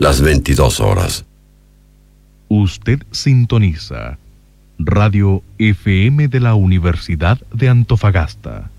las 22 horas. Usted sintoniza Radio FM de la Universidad de Antofagasta.